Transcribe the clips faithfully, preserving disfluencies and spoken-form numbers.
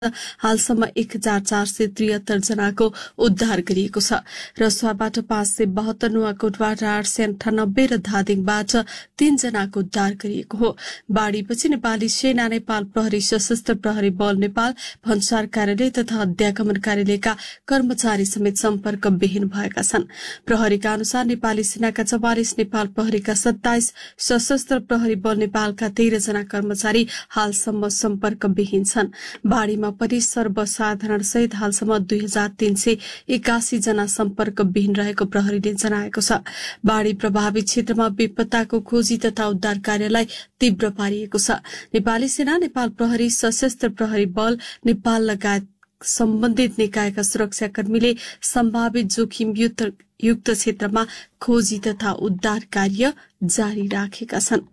हालसम्म एक हजार चार सय त्रिहत्तर जनाको उद्धार गरिएको छ। रसुवाबाट पाँच सय बहत्तर, नुवाकोटबाट आठ सय अन्ठानब्बे र धादिङबाट तीन जनाको उद्धार गरिएको हो। बाढ़ीपछि नेपाली सेना, नेपाल प्रहरी, सशस्त्र प्रहरी बल नेपाल, भन्सार कार्यालय तथा अध्यागमन कार्यालयका कर्मचारी समेत सम्पर्कविहीन भएका छन्। प्रहरीका अनुसार नेपाली सेनाका चौवालिस, नेपाल प्रहरीका सत्ताइस, सशस्त्र प्रहरी बल नेपालका तेह्र जना कर्मचारी हालसम्म सम्पर्कविहीन छन्। बाढ़ीमा पनि सर्वसाधारण सहित हालसम्म दुई हजार तीन सय एकासी जना सम्पर्कविहीन रहेको प्रहरीले जनाएको छ। बाढ़ी प्रभावित क्षेत्रमा बेपत्ताको खोजी तथा उद्धार कार्यलाई तीव्र पारिएको छ। नेपाली सेना, नेपाल प्रहरी, सशस्त्र प्रहरी बल नेपाल लगायत सम्बन्धित निकायका सुरक्षाकर्मीले सम्भावित जोखिम युक्त क्षेत्रमा खोजी तथा उद्धार कार्य जारी राखेका छन्।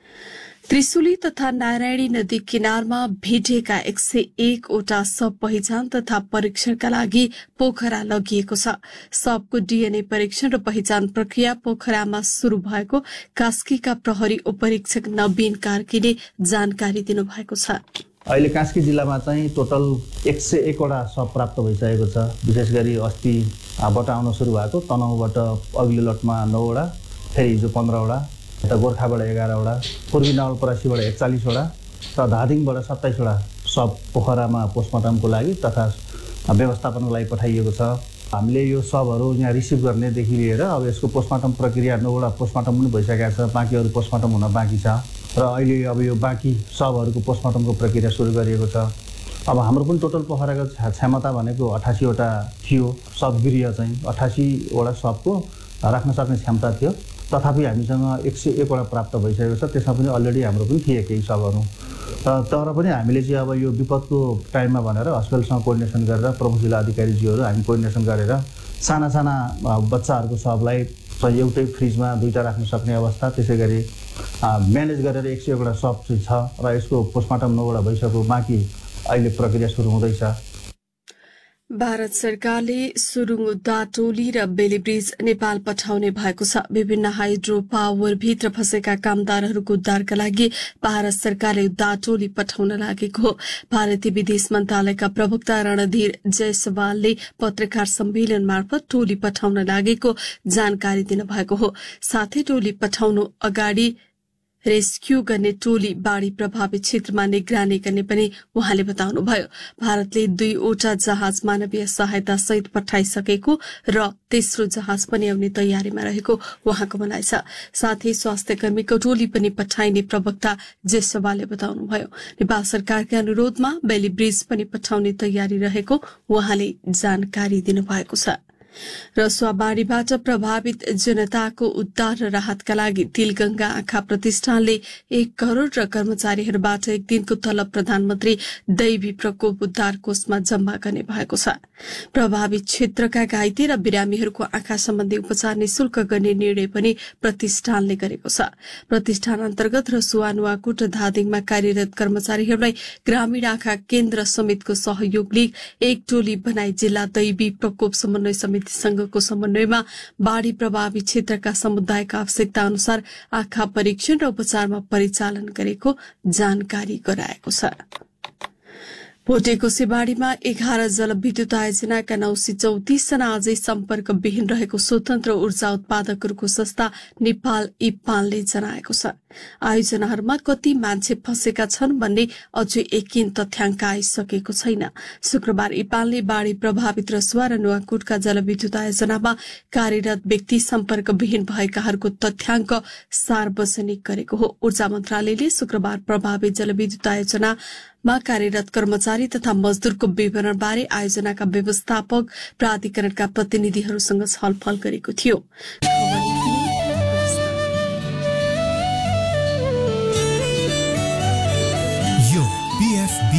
त्रिशुली तथा नारायणी नदी किनारमा भेटिएका एक सय एकवटा शव पहिचान तथा परीक्षणका लागि पोखरा लगिएको छ। शवको डीएनए परीक्षण र पहिचान प्रक्रिया पोखरामा शुरू भएको कास्कीका प्रहरी उपरीक्षक नवीन कार्कीले जानकारी दिनुभएको छ। अहिले कास्की जिल्लामा चाहिँ टोटल एक सय एकवटा शव प्राप्त भइसकेको छ। विशेष गरी अस्तिबाट आउन सुरु भएको तनहुबाट अघिल्लो लटमा नौवटा, फेरि हिजो पन्ध्रवटा, यता गोर्खाबाट एघारवटा, पूर्वी नवलपरासीबाट एकचालिसवटा र धादिङबाट सत्ताइसवटा शव पोखरामा पोस्टमार्टमको लागि तथा व्यवस्थापनको लागि पठाइएको छ। हामीले यो शवहरू यहाँ रिसिभ गर्नेदेखि लिएर अब यसको पोस्टमार्टम प्रक्रिया नौवटा पोस्टमार्टम पनि भइसकेको छ, बाँकी अरू पोस्टमार्टम हुन बाँकी छ र अहिले अब यो बाँकी शवहरूको पोस्टमार्टमको प्रक्रिया सुरु गरिएको छ। अब हाम्रो पनि टोटल पोखराको क्षमता भनेको अठासीवटा थियो। शवगृह चाहिँ अठासीवटा शवको राख्न सक्ने क्षमता थियो। तथापि हामीसँग एक सय एकवटा प्राप्त भइसकेको छ। त्यसमा पनि अलरेडी हाम्रो पनि थिए केही शवहरू। तर पनि हामीले चाहिँ अब यो विपदको टाइममा भनेर हस्पिटलसँग कोर्डिनेसन गरेर प्रमुख जिल्ला अधिकारीज्यूहरू हामी कोर्डिनेसन गरेर साना साना बच्चाहरूको शवलाई चाहिँ एउटै फ्रिजमा दुईवटा राख्न सक्ने अवस्था, त्यसै गरी म्यानेज गरेर एक सय एकवटा शव चाहिँ छ र यसको पोस्टमार्टम नौवटा भइसक्यो, बाँकी अहिले प्रक्रिया सुरु हुँदैछ। भारत सरकारले सुरुङ उद्धार टोली र बेलीब्रिज नेपाल पठाउने भएको छ। विभिन्न हाइड्रो पावर भित्र फँसेका कामदारहरूको उद्धारका लागि भारत सरकारले उद्धार टोली पठाउन लागेको हो। भारतीय विदेश मन्त्रालयका प्रवक्ता रणधीर जयसवालले पत्रकार सम्मेलन मार्फत टोली पठाउन लागेको जानकारी दिनुभएको हो। साथै टोली पठाउनु अगाडि रेस्क्यू गर्ने टोली बाढ़ी प्रभावित क्षेत्रमा निगरानी गर्ने पनि उहाँले बताउनुभयो। भारतले दुईवटा जहाज मानवीय सहायता सहित पठाइसकेको र तेस्रो जहाज पनि आउने तयारीमा रहेको उहाँको भनाइ छ। साथै स्वास्थ्य कर्मीको टोली पनि पठाइने प्रवक्ता जेसवालले बताउनुभयो। नेपाल सरकारका अनुरोधमा बेली ब्रिज पनि पठाउने तयारी रहेको उहाँले जानकारी दिनुभएको छ। रसुवा बाढ़ीबाट प्रभावित जनताको उद्धार र राहतका लागि तिलगंगा आँखा प्रतिष्ठानले एक करोड़ र कर्मचारीहरूबाट एक दिनको तलब प्रधानमन्त्री दैवी प्रकोप उद्धार कोषमा जम्मा गर्ने भएको छ। प्रभावित क्षेत्रका घाइते र बिरामीहरूको आँखा सम्बन्धी उपचार निशुल्क गर्ने निर्णय पनि प्रतिष्ठानले गरेको छ। प्रतिष्ठान अन्तर्गत रसुवा, नुवाकोट र धादिङमा कार्यरत कर्मचारीहरूलाई ग्रामीण आँखा केन्द्र समेतको सहयोगले एक टोली बनाई जिल्ला दैवी प्रकोप समन्वय समिति संघको समन्वयमा बाढ़ी प्रभावित क्षेत्रका समुदायका आवश्यकता अनुसार आँखा परीक्षण र उपचारमा परिचालन गरेको जानकारी गराएको छ। भोटेको बाढ़ीमा एघार जलविद्युत आयोजनाका नौ सय चौतिस जना अझै सम्पर्क विहीन रहेको स्वतन्त्र ऊर्जा उत्पादकहरूको संस्था नेपाल इपालले जनाएको छ। आयोजनाहरूमा कति मान्छे फँसेका छन् भन्ने अझै एकिन तथ्याङ्क आइसकेको छैन। शुक्रबार इपालले बाढ़ी प्रभावित रसुवा र नुवाकोटका जलविद्युत आयोजनामा कार्यरत व्यक्ति सम्पर्क विहीन भएकाहरूको तथ्याङ्क सार्वजनिक गरेको हो। ऊर्जा मन्त्रालयले शुक्रबार प्रभावित जलविद्युत आयोजना मा कार्यरत कर्मचारी तथा मजदूरको विवरणबारे आयोजनाका व्यवस्थापक प्राधिकरणका प्रतिनिधिहरूसँग छलफल गरेको थियो।